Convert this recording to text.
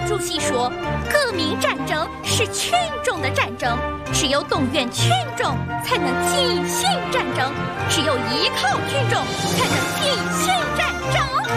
主席说，革命战争是群众的战争，只有动员群众才能进行战争，只有依靠群众才能进行战争。